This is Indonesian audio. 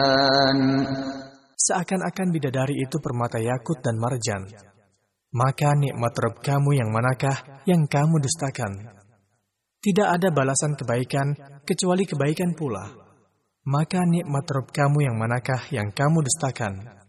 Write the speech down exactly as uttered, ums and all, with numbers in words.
Seakan-akan bidadari itu permata yakut dan marjan. Maka nikmat Rabb kamu yang manakah yang kamu dustakan? Tidak ada balasan kebaikan kecuali kebaikan pula. Maka nikmat Rabb kamu yang manakah yang kamu dustakan?